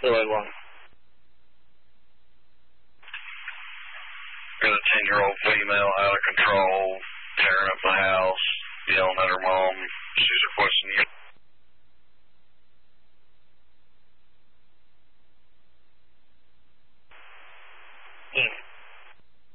281. Got a 10-year-old female out of control, tearing up the house, yelling at her mom. She's requesting you.